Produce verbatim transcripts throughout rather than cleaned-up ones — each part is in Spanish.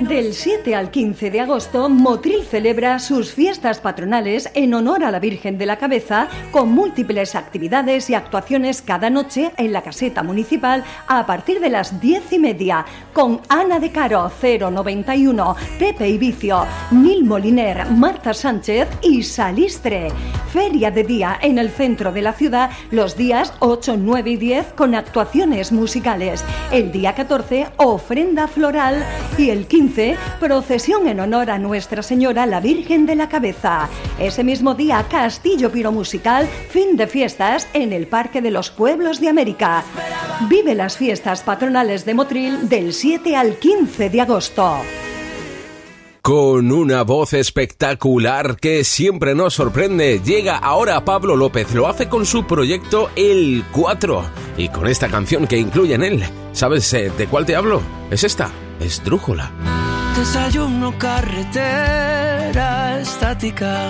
Del siete al quince de agosto, Motril celebra sus fiestas patronales en honor a la Virgen de la Cabeza, con múltiples actividades y actuaciones cada noche en la caseta municipal a partir de las diez y media, con Ana de Caro, cero noventa y uno, Pepe Ibicio, Nil Moliner, Marta Sánchez y Salistre. Feria de día en el centro de la ciudad los días ocho, nueve y diez, con actuaciones musicales. El día catorce, ofrenda floral, y el quince, procesión en honor a Nuestra Señora la Virgen de la Cabeza. Ese mismo día, castillo piromusical, fin de fiestas en el Parque de los Pueblos de América. Vive las fiestas patronales de Motril del siete al quince de agosto. Con una voz espectacular que siempre nos sorprende, llega ahora Pablo López. Lo hace con su proyecto El cuatro y con esta canción que incluye en él. ¿Sabes eh, de cuál te hablo? Es esta, Esdrújula. Desayuno, carretera estática.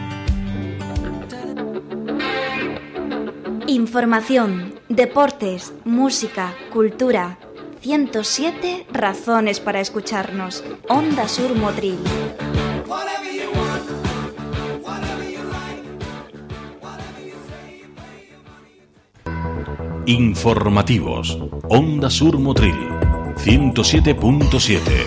Información, deportes, música, cultura. ciento siete razones para escucharnos. Onda Sur Motril. Informativos. Onda Sur Motril. ciento siete punto siete.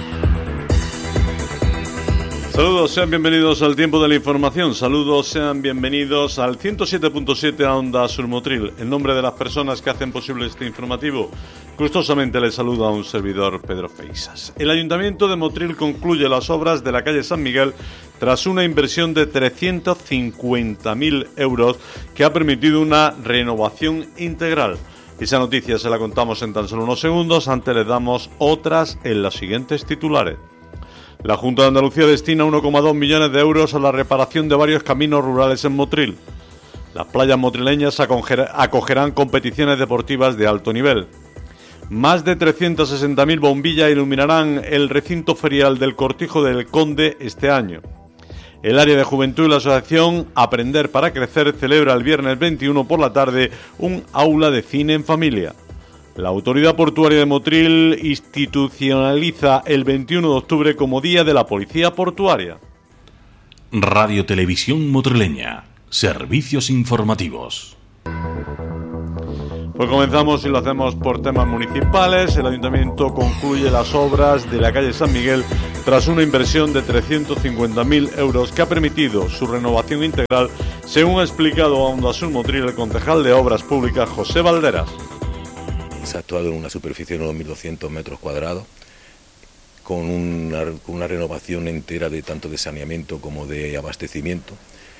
Saludos, sean bienvenidos al tiempo de la información. Saludos, sean bienvenidos al ciento siete punto siete a Onda Sur Motril. En nombre de las personas que hacen posible este informativo, gustosamente les saluda un servidor, Pedro Feixas. El Ayuntamiento de Motril concluye las obras de la calle San Miguel tras una inversión de trescientos cincuenta mil euros que ha permitido una renovación integral. Esa noticia se la contamos en tan solo unos segundos. Antes les damos otras en los siguientes titulares. La Junta de Andalucía destina uno coma dos millones de euros a la reparación de varios caminos rurales en Motril. Las playas motrileñas acogerán competiciones deportivas de alto nivel. Más de trescientas sesenta mil bombillas iluminarán el recinto ferial del Cortijo del Conde este año. El área de juventud y la asociación Aprender para Crecer celebra el viernes veintiuno por la tarde un aula de cine en familia. La Autoridad Portuaria de Motril institucionaliza el veintiuno de octubre como Día de la Policía Portuaria. Radio Televisión Motrileña. Servicios informativos. Pues comenzamos y lo hacemos por temas municipales. El Ayuntamiento concluye las obras de la calle San Miguel tras una inversión de trescientos cincuenta mil euros que ha permitido su renovación integral, según ha explicado a Onda Sur Motril el concejal de Obras Públicas, José Valderas. Se ha actuado en una superficie de unos mil doscientos metros cuadrados, con una, con una renovación entera de tanto de saneamiento como de abastecimiento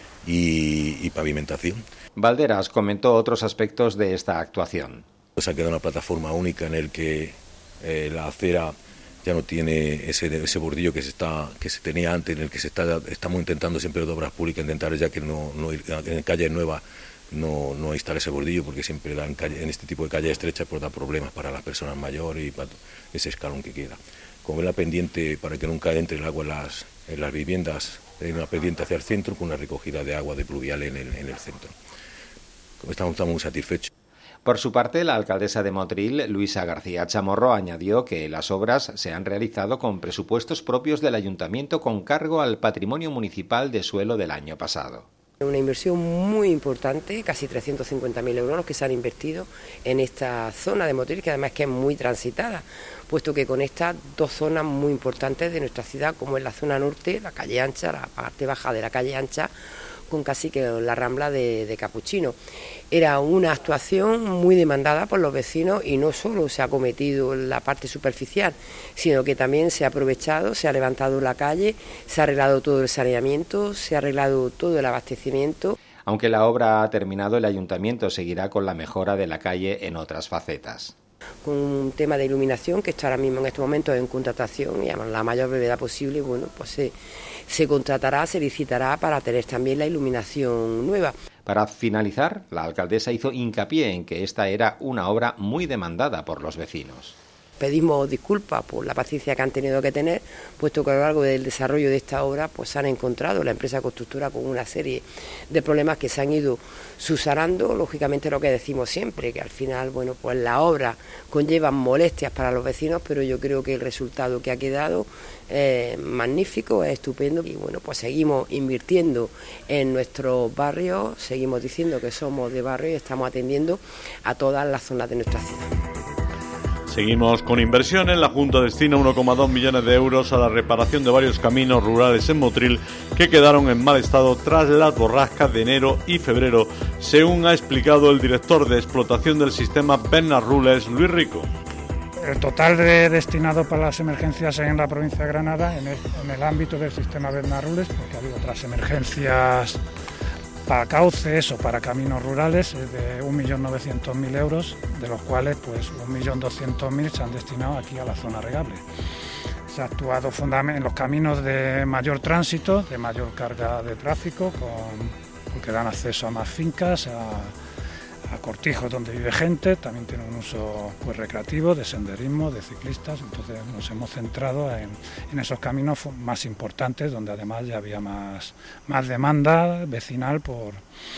y, y pavimentación. Valderas comentó otros aspectos de esta actuación. Se ha quedado una plataforma única en el que eh, la acera ya no tiene ese, ese bordillo que se está que se tenía antes, en el que se está estamos intentando siempre de Obras Públicas intentar ya que no, no en calles nuevas no, no instalar ese bordillo, porque siempre dan calle, en este tipo de calles estrechas pues da problemas para las personas mayores y para ese escalón que queda. Como es la pendiente para que nunca entre el agua en las, en las viviendas, hay una pendiente hacia el centro con una recogida de agua de pluvial en el, en el centro. Estamos, estamos muy satisfechos. Por su parte, la alcaldesa de Motril, Luisa García Chamorro, añadió que las obras se han realizado con presupuestos propios del ayuntamiento con cargo al patrimonio municipal de suelo del año pasado. Una inversión muy importante, casi trescientos cincuenta mil euros que se han invertido en esta zona de Motril, que además que es muy transitada, puesto que conecta dos zonas muy importantes de nuestra ciudad, como es la zona norte, la calle ancha, la parte baja de la calle ancha, con casi que la rambla de, de Capuchino. Era una actuación muy demandada por los vecinos y no solo se ha cometido la parte superficial, sino que también se ha aprovechado, se ha levantado la calle, se ha arreglado todo el saneamiento, se ha arreglado todo el abastecimiento. Aunque la obra ha terminado, el ayuntamiento seguirá con la mejora de la calle en otras facetas. Con un tema de iluminación que está ahora mismo en este momento en contratación y a la mayor brevedad posible, bueno, pues se, se contratará, se licitará para tener también la iluminación nueva. Para finalizar, la alcaldesa hizo hincapié en que esta era una obra muy demandada por los vecinos. pedimos disculpas por la paciencia que han tenido que tener, puesto que a lo largo del desarrollo de esta obra pues se han encontrado la empresa constructora con una serie de problemas que se han ido subsanando. Lógicamente, lo que decimos siempre, que al final, bueno, pues la obra conlleva molestias para los vecinos, pero yo creo que el resultado que ha quedado es magnífico, es estupendo, y bueno, pues seguimos invirtiendo en nuestros barrios, seguimos diciendo que somos de barrio y estamos atendiendo a todas las zonas de nuestra ciudad. Seguimos con inversiones. La Junta destina uno coma dos millones de euros a la reparación de varios caminos rurales en Motril que quedaron en mal estado tras las borrascas de enero y febrero, según ha explicado el director de explotación del sistema Bernard Rules, Luis Rico. El total de destinado para las emergencias en la provincia de Granada, en el, en el ámbito del sistema Bernard Rules, porque ha habido otras emergencias para cauces o para caminos rurales, es de un millón novecientos mil euros, de los cuales pues un millón doscientos mil se han destinado aquí a la zona regable. Se ha actuado fundamentalmente en los caminos de mayor tránsito, de mayor carga de tráfico, con, porque dan acceso a más fincas, a, a cortijos donde vive gente, también tienen un uso pues recreativo, de senderismo, de ciclistas. Entonces nos hemos centrado en, en esos caminos más importantes, donde además ya había más, más demanda vecinal por,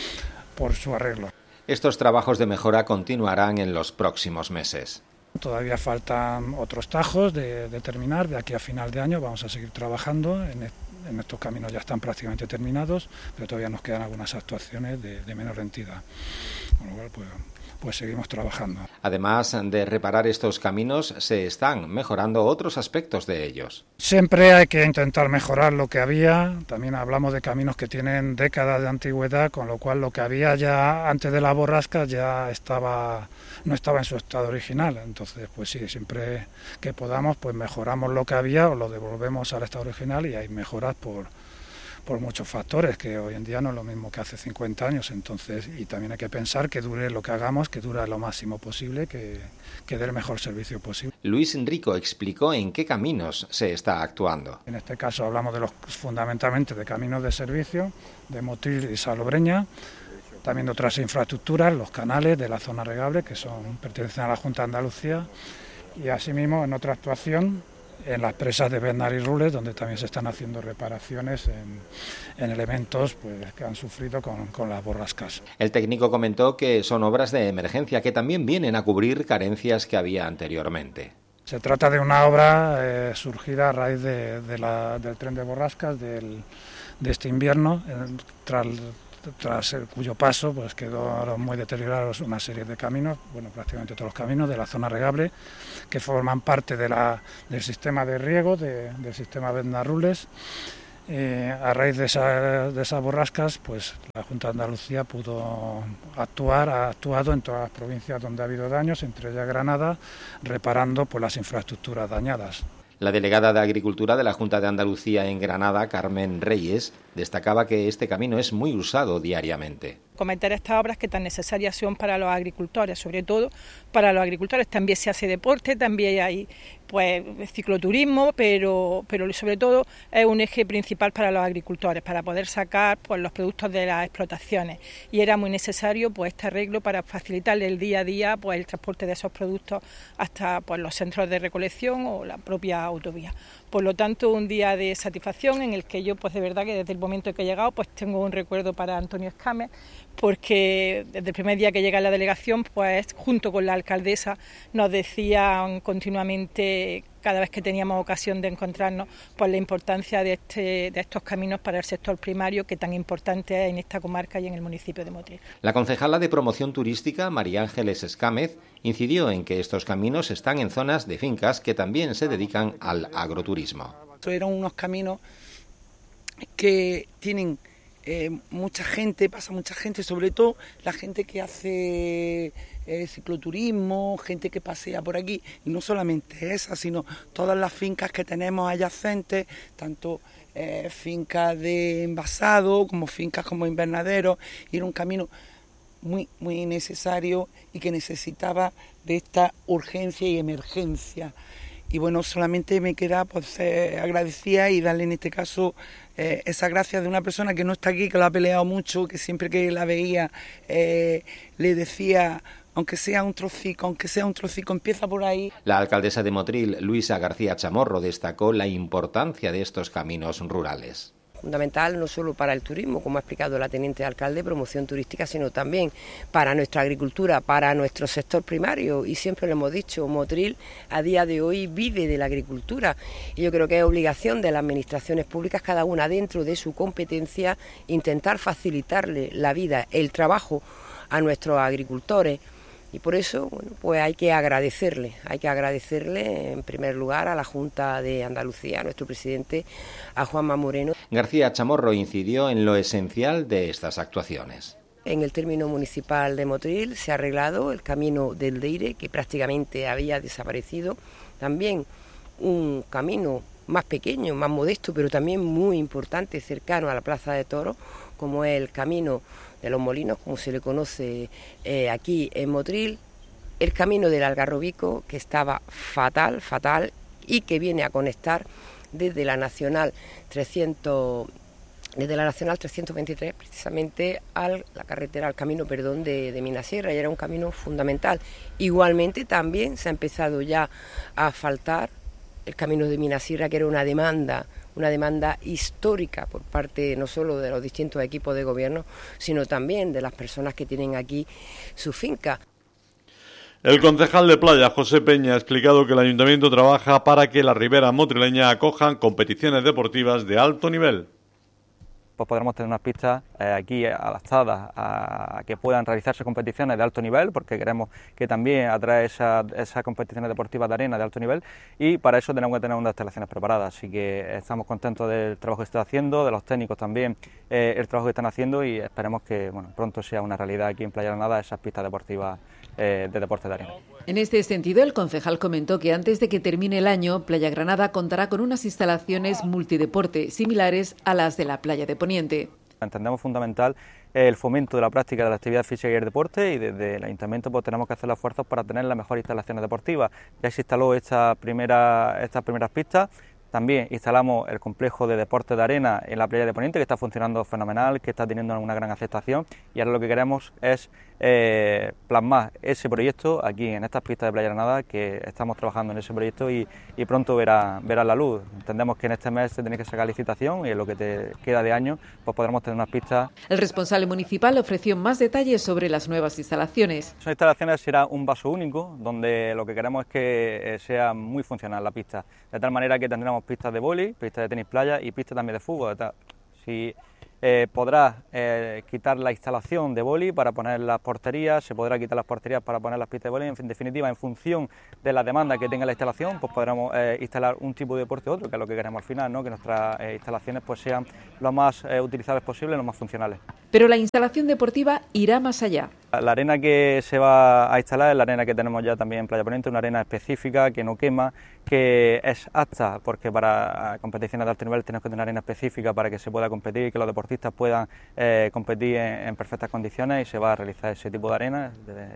por su arreglo. Estos trabajos de mejora continuarán en los próximos meses. Todavía faltan otros tajos de, de terminar, de aquí a final de año vamos a seguir trabajando en este. En estos caminos ya están prácticamente terminados, pero todavía nos quedan algunas actuaciones de, de menor entidad, con lo cual pues, pues seguimos trabajando. Además de reparar estos caminos, se están mejorando otros aspectos de ellos. Siempre hay que intentar mejorar lo que había. También hablamos de caminos que tienen décadas de antigüedad, con lo cual lo que había ya antes de la borrasca ya estaba, no estaba en su estado original. Entonces, pues sí, siempre que podamos, pues mejoramos lo que había o lo devolvemos al estado original, y hay mejoras por, por muchos factores, que hoy en día no es lo mismo que hace cincuenta años. Entonces, y también hay que pensar que dure lo que hagamos, que dure lo máximo posible, que, que dé el mejor servicio posible. Luis Enrico explicó en qué caminos se está actuando. En este caso hablamos de los fundamentalmente de caminos de servicio, de Motril y Salobreña, también de otras infraestructuras, los canales de la zona regable, que son pertenecen a la Junta de Andalucía, y asimismo en otra actuación en las presas de Bernard y Rules, donde también se están haciendo reparaciones en, en elementos pues, que han sufrido con, con las borrascas. El técnico comentó que son obras de emergencia que también vienen a cubrir carencias que había anteriormente. Se trata de una obra eh, surgida a raíz de, de la, del tren de borrascas del, de este invierno, eh, tras, tras el cuyo paso pues quedó muy deteriorados una serie de caminos, bueno, prácticamente todos los caminos de la zona regable, que forman parte de la, del sistema de riego, de, del sistema Bernard Rules. Eh, a raíz de, esa, de esas borrascas, pues la Junta de Andalucía pudo actuar, ha actuado en todas las provincias donde ha habido daños, entre ellas Granada, reparando pues, las infraestructuras dañadas. La delegada de Agricultura de la Junta de Andalucía en Granada, Carmen Reyes, destacaba que este camino es muy usado diariamente. Comentar estas obras que tan necesarias son para los agricultores, sobre todo para los agricultores. También se hace deporte, también hay pues cicloturismo, pero, pero sobre todo es un eje principal para los agricultores, para poder sacar pues, los productos de las explotaciones. Y era muy necesario pues este arreglo para facilitarle el día a día pues el transporte de esos productos hasta pues, los centros de recolección o la propia autovía. Por lo tanto, un día de satisfacción en el que yo, pues de verdad que desde el momento en que he llegado, pues tengo un recuerdo para Antonio Escames, porque desde el primer día que llega a la delegación, pues junto con la alcaldesa nos decían continuamente, cada vez que teníamos ocasión de encontrarnos, pues la importancia de, este, de estos caminos para el sector primario, que tan importante es en esta comarca y en el municipio de Motril. La concejala de Promoción Turística, María Ángeles Escámez, incidió en que estos caminos están en zonas de fincas que también se dedican al agroturismo. Eran unos caminos que tienen eh, mucha gente, pasa mucha gente, sobre todo la gente que hace eh, cicloturismo, gente que pasea por aquí, y no solamente esa, sino todas las fincas que tenemos adyacentes, tanto eh, fincas de envasado como fincas como invernaderos, y era un camino muy, muy necesario y que necesitaba de esta urgencia y emergencia. Y bueno, solamente me queda pues eh, agradecida y darle en este caso eh, esa gracia de una persona que no está aquí, que lo ha peleado mucho, que siempre que la veía eh, le decía aunque sea un trocico, aunque sea un trocico, empieza por ahí. La alcaldesa de Motril, Luisa García Chamorro, destacó la importancia de estos caminos rurales. Fundamental no solo para el turismo, como ha explicado la teniente alcalde, promoción turística, sino también para nuestra agricultura, para nuestro sector primario. Y siempre lo hemos dicho, Motril a día de hoy vive de la agricultura. Y yo creo que es obligación de las administraciones públicas, cada una dentro de su competencia, intentar facilitarle la vida, el trabajo a nuestros agricultores. Y por eso, bueno, pues hay que agradecerle, hay que agradecerle en primer lugar a la Junta de Andalucía, a nuestro presidente, a Juanma Moreno. García Chamorro incidió en lo esencial de estas actuaciones. En el término municipal de Motril se ha arreglado el camino del Deire, que prácticamente había desaparecido. También un camino más pequeño, más modesto, pero también muy importante, cercano a la Plaza de Toros, como es el camino de los Molinos, como se le conoce eh, aquí en Motril, el camino del Algarrobico, que estaba fatal, fatal, y que viene a conectar desde la Nacional trescientos, desde la Nacional trescientos veintitrés precisamente a la carretera, al camino, perdón, de, de Minasierra, y era un camino fundamental. Igualmente también se ha empezado ya a asfaltar el camino de Minasierra, que era una demanda una demanda histórica por parte no solo de los distintos equipos de gobierno, sino también de las personas que tienen aquí su finca. El concejal de Playa, José Peña, ha explicado que el ayuntamiento trabaja para que la ribera motrileña acojan competiciones deportivas de alto nivel. Pues podremos tener unas pistas eh, aquí adaptadas a, a que puedan realizarse competiciones de alto nivel, porque queremos que también atrae esas esa competiciones deportivas de arena de alto nivel, y para eso tenemos que tener unas instalaciones preparadas. Así que estamos contentos del trabajo que se está haciendo, de los técnicos también, eh, el trabajo que están haciendo, y esperemos que bueno, pronto sea una realidad aquí en Playa Granada esas pistas deportivas eh, de deporte de arena. En este sentido, el concejal comentó que antes de que termine el año, Playa Granada contará con unas instalaciones multideporte similares a las de la playa de Poniente. Entendemos fundamental el fomento de la práctica de la actividad física y el deporte, y desde el ayuntamiento pues tenemos que hacer los esfuerzos para tener las mejores instalaciones deportivas. Ya se instaló esta primera, estas primeras pistas. También instalamos el complejo de deporte de arena en la playa de Poniente, que está funcionando fenomenal, que está teniendo una gran aceptación, y ahora lo que queremos es eh, plasmar ese proyecto aquí en estas pistas de Playa Granada, que estamos trabajando en ese proyecto y, y pronto verá, verá la luz. Entendemos que en este mes se tiene que sacar licitación, y en lo que te queda de año pues podremos tener unas pistas. El responsable municipal ofreció más detalles sobre las nuevas instalaciones. Son instalaciones, será un vaso único, donde lo que queremos es que sea muy funcional la pista, de tal manera que tendremos pistas de vóley, pistas de tenis playa y pistas también de fútbol. Si eh, podrá eh, quitar la instalación de vóley para poner las porterías, se podrá quitar las porterías para poner las pistas de vóley. En definitiva, en función de la demanda que tenga la instalación, pues podremos eh, instalar un tipo de deporte u otro, que es lo que queremos al final, ¿no? Que nuestras eh, instalaciones pues sean lo más eh, utilizables posible, lo más funcionales. Pero la instalación deportiva irá más allá. La arena que se va a instalar es la arena que tenemos ya también en Playa Poniente, una arena específica que no quema, que es apta, porque para competiciones de alto nivel tenemos que tener una arena específica para que se pueda competir y que los deportistas puedan eh, competir en, en perfectas condiciones, y se va a realizar ese tipo de arena,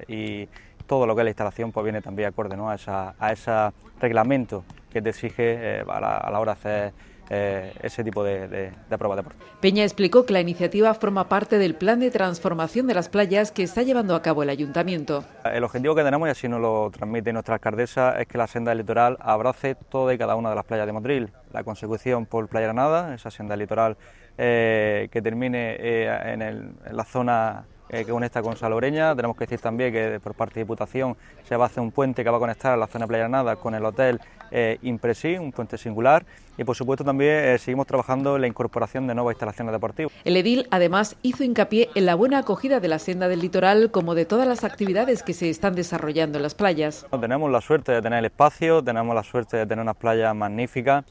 y todo lo que es la instalación pues viene también acorde, ¿no? a, esa, a ese reglamento que te exige eh, a, la, a la hora de hacer Eh, ese tipo de, de, de pruebas deportivas. Peña explicó que la iniciativa forma parte del plan de transformación de las playas que está llevando a cabo el ayuntamiento. El objetivo que tenemos, y así nos lo transmite nuestra alcaldesa, es que la senda del litoral abrace toda y cada una de las playas de Motril. La consecución por Playa Granada, esa senda litoral eh, que termine eh, en, el, en la zona Eh, que conecta con Salobreña. Tenemos que decir también que por parte de Diputación se va a hacer un puente que va a conectar la zona de Playa Granada con el hotel eh, Impresi, un puente singular, y por supuesto también eh, seguimos trabajando en la incorporación de nuevas instalaciones deportivas. El edil además hizo hincapié en la buena acogida de la senda del litoral, como de todas las actividades que se están desarrollando en las playas. Tenemos la suerte de tener el espacio, tenemos la suerte de tener unas playas magníficas.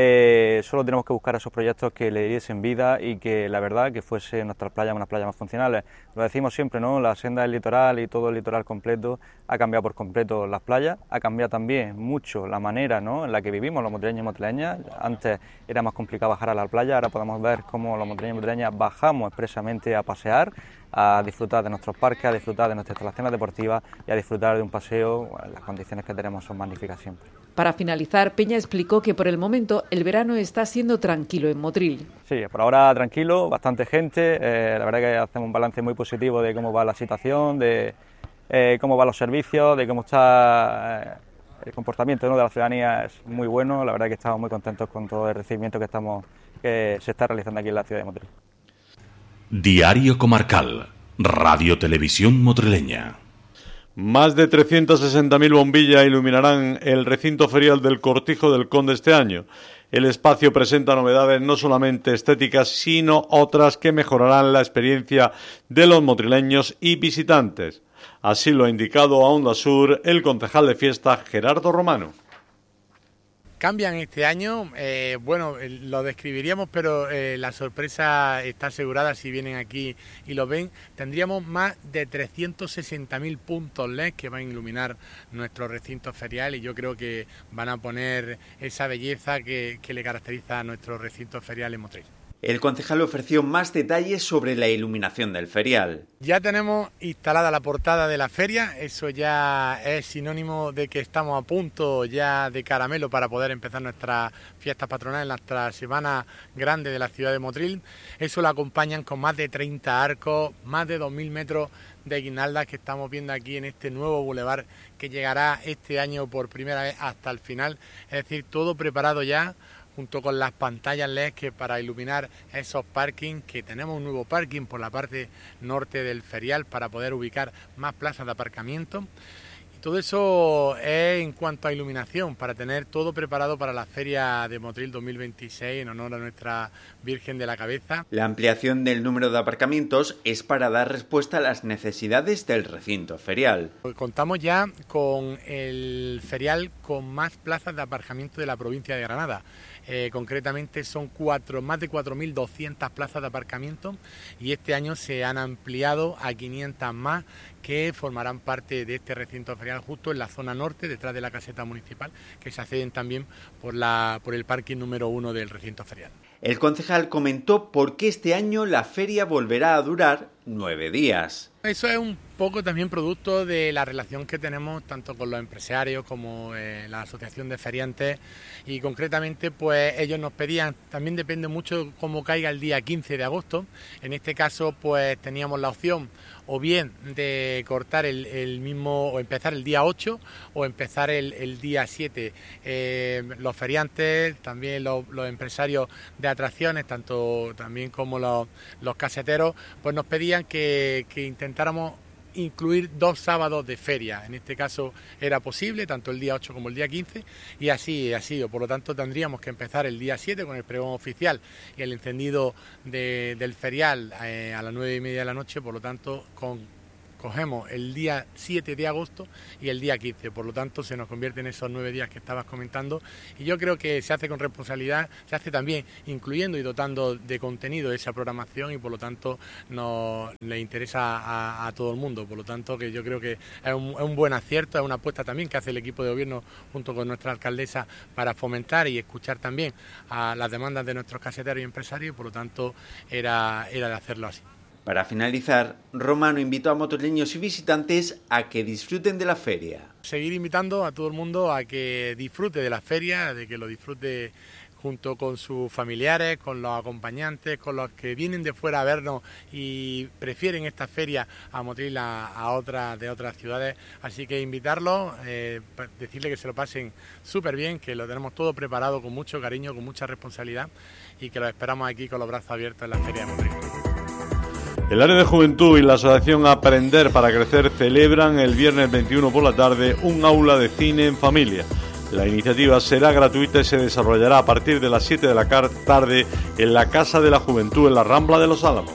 Eh, solo tenemos que buscar esos proyectos que le diesen vida y que la verdad que fuese nuestras playas unas playas más funcionales. Lo decimos siempre, ¿no? La senda del litoral y todo el litoral completo ha cambiado por completo las playas, ha cambiado también mucho la manera, ¿no?, en la que vivimos los motrileños y motrileñas. Antes era más complicado bajar a la playa, ahora podemos ver cómo los motrileños y motrileñas bajamos expresamente a pasear, a disfrutar de nuestros parques, a disfrutar de nuestras instalaciones deportivas y a disfrutar de un paseo. Bueno, las condiciones que tenemos son magníficas siempre. Para finalizar, Peña explicó que por el momento el verano está siendo tranquilo en Motril. Sí, por ahora tranquilo, bastante gente, eh, la verdad que hacemos un balance muy positivo de cómo va la situación, de, eh, cómo van los servicios, de cómo está eh, el comportamiento, ¿no?, de la ciudadanía. Es muy bueno, la verdad que estamos muy contentos con todo el recibimiento que, estamos, que se está realizando aquí en la ciudad de Motril. Diario Comarcal, Radio Televisión Motrileña. Más de trescientas sesenta mil bombillas iluminarán el recinto ferial del Cortijo del Conde este año. El espacio presenta novedades no solamente estéticas, sino otras que mejorarán la experiencia de los motrileños y visitantes. Así lo ha indicado a Onda Sur el concejal de fiesta Gerardo Romano. Cambian este año, eh, bueno, lo describiríamos, pero eh, la sorpresa está asegurada si vienen aquí y lo ven. Tendríamos más de trescientos sesenta mil puntos L E D que van a iluminar nuestro recinto ferial y yo creo que van a poner esa belleza que, que le caracteriza a nuestro recinto ferial en Motril. El concejal ofreció más detalles sobre la iluminación del ferial. Ya tenemos instalada la portada de la feria, eso ya es sinónimo de que estamos a punto ya de caramelo para poder empezar nuestras fiestas patronales, nuestra semana grande de la ciudad de Motril. Eso lo acompañan con más de treinta arcos, más de dos mil metros de guirnaldas que estamos viendo aquí en este nuevo bulevar que llegará este año por primera vez hasta el final, es decir, todo preparado ya, junto con las pantallas L E D que para iluminar esos parkings, que tenemos un nuevo parking por la parte norte del ferial para poder ubicar más plazas de aparcamiento. Y todo eso es en cuanto a iluminación, para tener todo preparado para la Feria de Motril dos mil veintiséis en honor a nuestra Virgen de la Cabeza. La ampliación del número de aparcamientos es para dar respuesta a las necesidades del recinto ferial. Contamos ya con el ferial con más plazas de aparcamiento de la provincia de Granada. Eh, concretamente son cuatro, más de cuatro mil doscientas plazas de aparcamiento y este año se han ampliado a quinientas más que formarán parte de este recinto ferial justo en la zona norte, detrás de la caseta municipal, que se acceden también por, la, por el parking número uno del recinto ferial. El concejal comentó por qué este año la feria volverá a durar nueve días. Eso es un poco también producto de la relación que tenemos tanto con los empresarios como eh, la asociación de feriantes y concretamente pues ellos nos pedían, también depende mucho de cómo caiga el día quince de agosto, en este caso pues teníamos la opción o bien de cortar el, el mismo o empezar el día ocho o empezar el, el día siete. Eh, los feriantes, también los, los empresarios de atracciones, tanto también como los, los caseteros, pues nos pedían que, que intentáramos incluir dos sábados de feria. En este caso era posible, tanto el día ocho como el día quince, y así ha sido. Por lo tanto, tendríamos que empezar el día siete con el pregón oficial y el encendido de, del ferial eh, a las nueve y media de la noche. Por lo tanto, con cogemos el día siete de agosto y el día quince, por lo tanto se nos convierte en esos nueve días que estabas comentando y yo creo que se hace con responsabilidad, se hace también incluyendo y dotando de contenido esa programación y por lo tanto nos le interesa a, a todo el mundo, por lo tanto que yo creo que es un, es un buen acierto, es una apuesta también que hace el equipo de gobierno junto con nuestra alcaldesa para fomentar y escuchar también a las demandas de nuestros caseteros y empresarios y por lo tanto era, era de hacerlo así. Para finalizar, Romano invitó a motrileños y visitantes a que disfruten de la feria. Seguir invitando a todo el mundo a que disfrute de la feria, de que lo disfrute junto con sus familiares, con los acompañantes, con los que vienen de fuera a vernos y prefieren esta feria a Motril a, a otras de otras ciudades. Así que invitarlos, eh, decirles que se lo pasen súper bien, que lo tenemos todo preparado con mucho cariño, con mucha responsabilidad y que los esperamos aquí con los brazos abiertos en la feria de Motril. El área de juventud y la asociación Aprender para Crecer celebran el viernes veintiuno por la tarde un aula de cine en familia. La iniciativa será gratuita y se desarrollará a partir de las siete de la tarde en la Casa de la Juventud en la Rambla de los Álamos.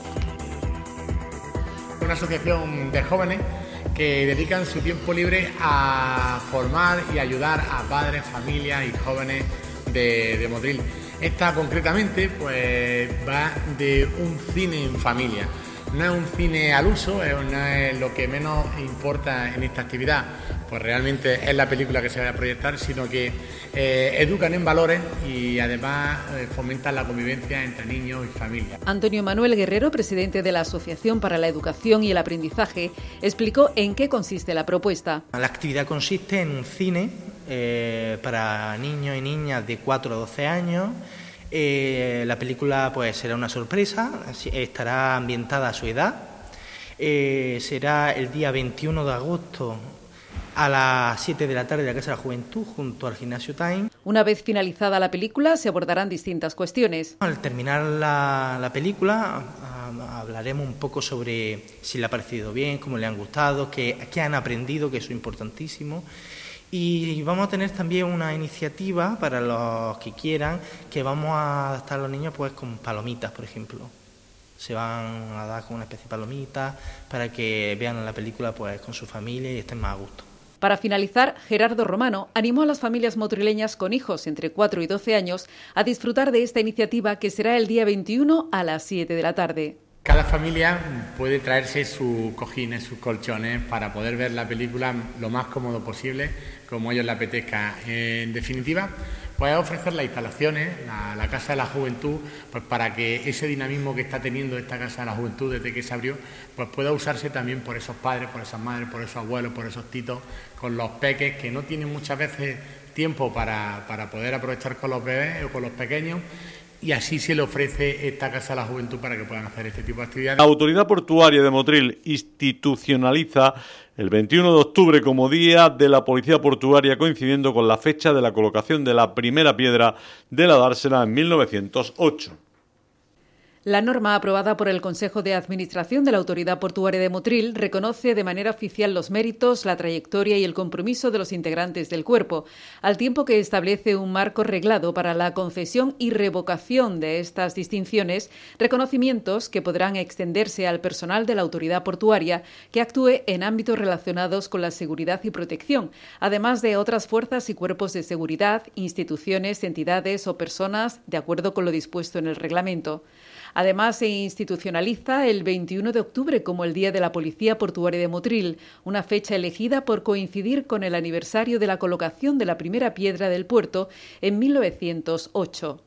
Una asociación de jóvenes que dedican su tiempo libre a formar y ayudar a padres, familias y jóvenes de, de Motril. Esta concretamente pues va de un cine en familia. No es un cine al uso, no es lo que menos importa en esta actividad, pues realmente es la película que se va a proyectar, sino que eh, educan en valores y además eh, fomentan la convivencia entre niños y familias. Antonio Manuel Guerrero, presidente de la Asociación para la Educación y el Aprendizaje, explicó en qué consiste la propuesta. La actividad consiste en un cine eh, para niños y niñas de cuatro a doce años. Eh, la película pues será una sorpresa, estará ambientada a su edad. Eh, será el día veintiuno de agosto a las siete de la tarde en la Casa de la Juventud, junto al Gimnasio Time. Una vez finalizada la película, se abordarán distintas cuestiones. Al terminar la, la película, a, hablaremos un poco sobre si le ha parecido bien, cómo le han gustado, qué, qué han aprendido, que eso es importantísimo. Y vamos a tener también una iniciativa para los que quieran, que vamos a adaptar a los niños pues con palomitas, por ejemplo. Se van a dar con una especie de palomitas para que vean la película pues con su familia y estén más a gusto. Para finalizar, Gerardo Romano animó a las familias motrileñas con hijos entre cuatro y doce años a disfrutar de esta iniciativa, que será el día veintiuno a las siete de la tarde. Cada familia puede traerse sus cojines, sus colchones para poder ver la película lo más cómodo posible, como a ellos les apetezca. En definitiva, pues ofrecer las instalaciones, la, la Casa de la Juventud, pues para que ese dinamismo que está teniendo esta Casa de la Juventud desde que se abrió, pues pueda usarse también por esos padres, por esas madres, por esos abuelos, por esos titos, con los peques que no tienen muchas veces tiempo para, para poder aprovechar con los bebés o con los pequeños. Y así se le ofrece esta Casa de la Juventud para que puedan hacer este tipo de actividades. La Autoridad Portuaria de Motril institucionaliza el veintiuno de octubre como Día de la Policía Portuaria, coincidiendo con la fecha de la colocación de la primera piedra de la dársena en mil novecientos ocho. La norma aprobada por el Consejo de Administración de la Autoridad Portuaria de Motril reconoce de manera oficial los méritos, la trayectoria y el compromiso de los integrantes del cuerpo, al tiempo que establece un marco reglado para la concesión y revocación de estas distinciones, reconocimientos que podrán extenderse al personal de la Autoridad Portuaria que actúe en ámbitos relacionados con la seguridad y protección, además de otras fuerzas y cuerpos de seguridad, instituciones, entidades o personas, de acuerdo con lo dispuesto en el reglamento. Además, se institucionaliza el veintiuno de octubre como el Día de la Policía Portuaria de Motril, una fecha elegida por coincidir con el aniversario de la colocación de la primera piedra del puerto en mil novecientos ocho.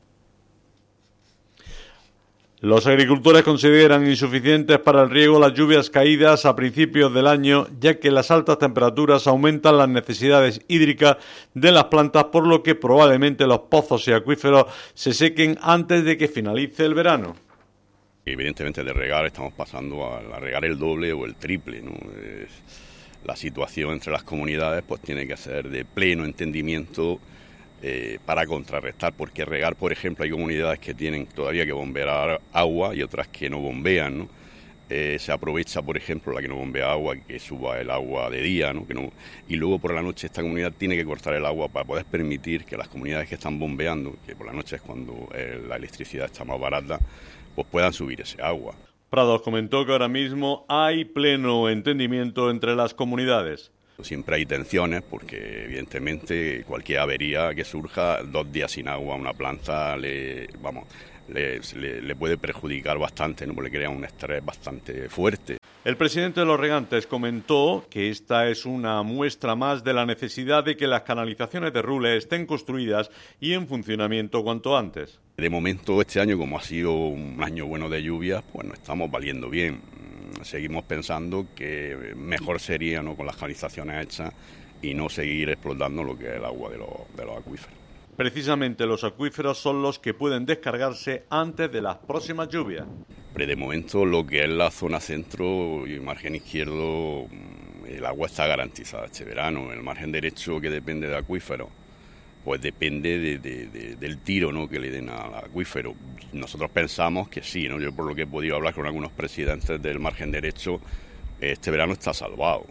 Los agricultores consideran insuficientes para el riego las lluvias caídas a principios del año, ya que las altas temperaturas aumentan las necesidades hídricas de las plantas, por lo que probablemente los pozos y acuíferos se sequen antes de que finalice el verano. Evidentemente de regar estamos pasando a, a regar el doble o el triple, ¿no? Es, la situación entre las comunidades pues tiene que ser de pleno entendimiento eh, para contrarrestar, porque regar, por ejemplo, hay comunidades que tienen todavía que bombear agua y otras que no bombean, ¿no? Eh, se aprovecha, por ejemplo, la que no bombea agua, que suba el agua de día, ¿no? Que no, y luego por la noche esta comunidad tiene que cortar el agua para poder permitir que las comunidades que están bombeando, que por la noche es cuando eh, la electricidad está más barata, pues puedan subir ese agua. Prados comentó que ahora mismo hay pleno entendimiento entre las comunidades. Siempre hay tensiones porque evidentemente cualquier avería que surja, dos días sin agua a una planta le, vamos, le, le, le puede perjudicar bastante, ¿no? Porque le crea un estrés bastante fuerte. El presidente de los regantes comentó que esta es una muestra más de la necesidad de que las canalizaciones de Rules estén construidas y en funcionamiento cuanto antes. De momento este año, como ha sido un año bueno de lluvias, pues nos estamos valiendo bien. Seguimos pensando que mejor sería, ¿no?, con las canalizaciones hechas y no seguir explotando lo que es el agua de los, de los acuíferos. Precisamente los acuíferos son los que pueden descargarse antes de las próximas lluvias. Pero de momento lo que es la zona centro y margen izquierdo, el agua está garantizada este verano. El margen derecho, que depende de acuíferos, pues depende de, de, de, del tiro, ¿no?, que le den al acuífero. Nosotros pensamos que sí, ¿no? Yo por lo que he podido hablar con algunos presidentes del margen derecho, este verano está salvado.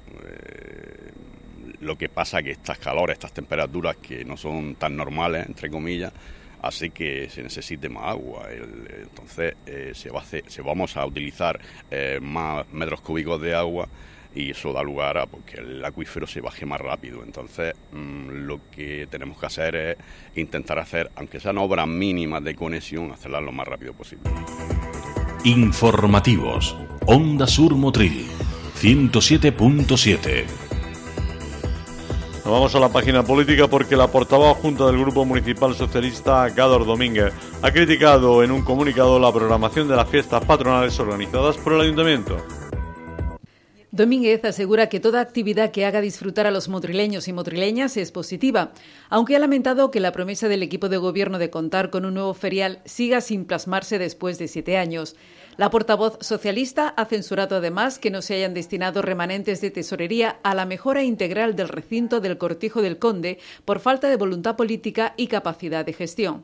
Eh, lo que pasa que estas calores, estas temperaturas que no son tan normales, entre comillas, hace que se necesite más agua. El, entonces eh, se, va a hacer, se vamos a utilizar eh, más metros cúbicos de agua y eso da lugar a que el acuífero se baje más rápido. Entonces mmm, lo que tenemos que hacer es intentar hacer, aunque sean obras mínimas de conexión, hacerlas lo más rápido posible. Informativos. Onda Sur Motril, ciento siete punto siete. Nos vamos a la página política porque la portavoz junta del Grupo Municipal Socialista, Gádor Domínguez, ha criticado en un comunicado la programación de las fiestas patronales organizadas por el Ayuntamiento. Domínguez asegura que toda actividad que haga disfrutar a los motrileños y motrileñas es positiva, aunque ha lamentado que la promesa del equipo de gobierno de contar con un nuevo ferial siga sin plasmarse después de siete años. La portavoz socialista ha censurado además que no se hayan destinado remanentes de tesorería a la mejora integral del recinto del Cortijo del Conde por falta de voluntad política y capacidad de gestión.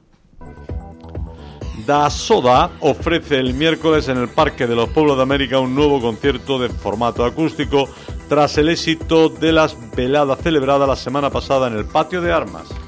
Da Soda ofrece el miércoles en el Parque de los Pueblos de América un nuevo concierto de formato acústico tras el éxito de las veladas celebradas la semana pasada en el Patio de Armas.